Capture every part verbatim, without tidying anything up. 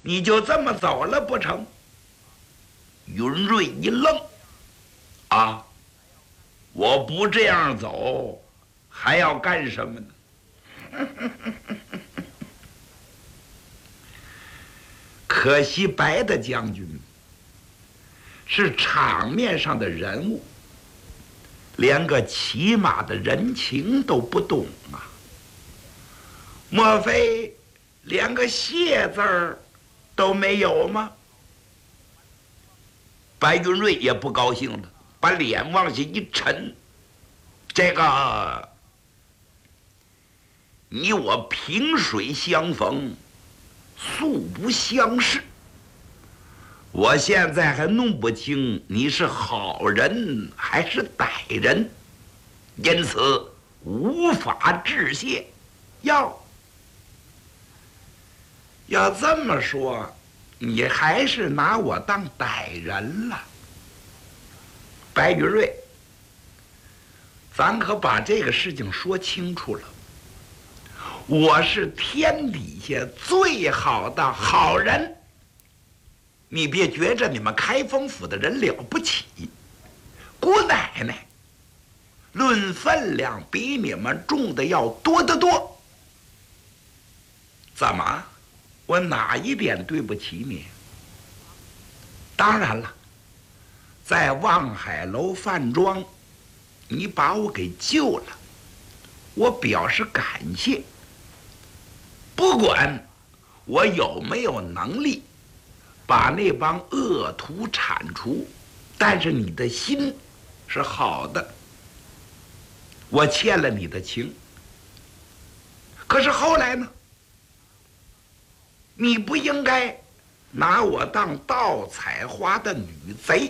你就这么走了不成？云瑞一愣，啊，我不这样走，还要干什么呢？可惜白大将军是场面上的人物，连个起码的人情都不懂啊！莫非连个谢字儿都没有吗？白云瑞也不高兴了，把脸往下一沉。这个，你我萍水相逢，素不相识。我现在还弄不清你是好人还是歹人，因此无法致谢。要要这么说，你还是拿我当歹人了。白云瑞，咱可把这个事情说清楚了。我是天底下最好的好人，你别觉着你们开封府的人了不起，姑奶奶论分量比你们重的要多得多。怎么，我哪一点对不起你？当然了，在望海楼饭庄，你把我给救了，我表示感谢。不管我有没有能力把那帮恶徒铲除，但是你的心是好的，我欠了你的情。可是后来呢？你不应该拿我当盗采花的女贼，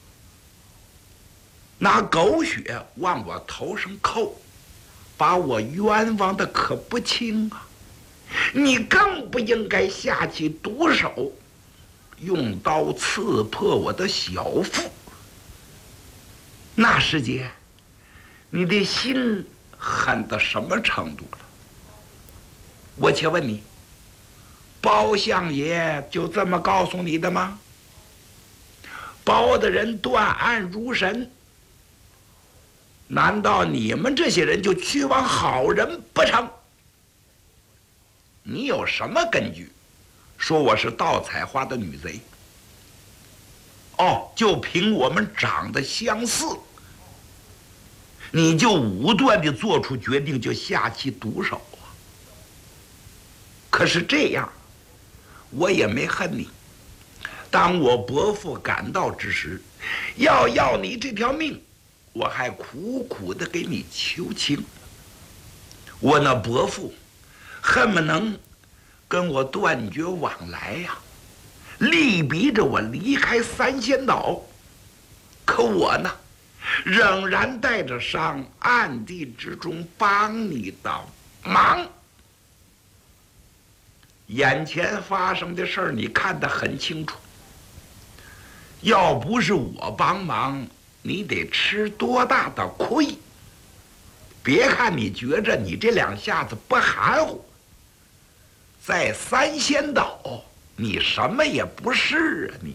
拿狗血往我头上扣，把我冤枉的可不轻啊！你更不应该下起毒手，用刀刺破我的小腹。那时节，你的心狠到什么程度了？我且问你，包相爷就这么告诉你的吗？包的人断案如神，难道你们这些人就去往好人不成？你有什么根据说我是盗采花的女贼？哦，就凭我们长得相似，你就武断地做出决定，就下起毒手啊！可是这样，我也没恨你。当我伯父赶到之时，要要你这条命，我还苦苦地给你求情。我那伯父恨不能跟我断绝往来呀、啊，力逼着我离开三仙岛。可我呢，仍然带着伤，暗地之中帮你的忙。眼前发生的事儿，你看得很清楚。要不是我帮忙，你得吃多大的亏？别看你觉着你这两下子不含糊，在三仙岛你什么也不是啊你。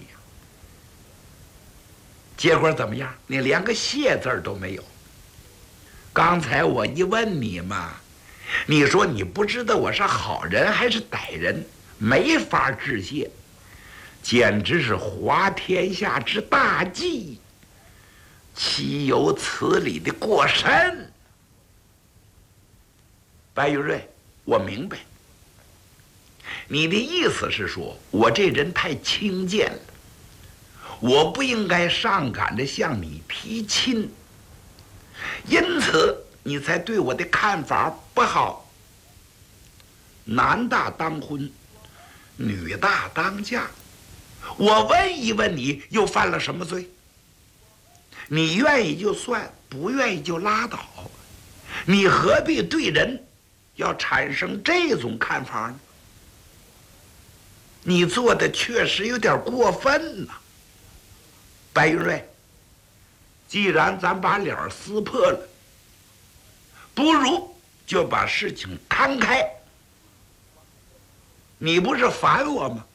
结果怎么样？你连个谢字都没有。刚才我一问你嘛，你说你不知道我是好人还是歹人，没法致谢，简直是滑天下之大稽，岂有此理的过甚？白玉瑞，我明白，你的意思是说我这人太轻贱了，我不应该上赶着向你提亲，因此你才对我的看法不好。男大当婚，女大当嫁，我问一问你，又犯了什么罪？你愿意就算，不愿意就拉倒，你何必对人要产生这种看法呢？你做的确实有点过分了。白云瑞，既然咱把脸撕破了，不如就把事情摊开。你不是烦我吗？